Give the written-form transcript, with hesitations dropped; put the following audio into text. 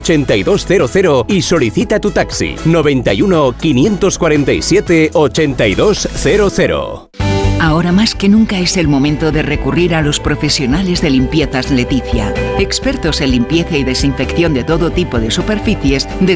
8200 y solicita tu taxi. 91 547 8200. Ahora más que nunca es el momento de recurrir a los profesionales de Limpiezas Leticia, expertos en limpieza y desinfección de todo tipo de superficies,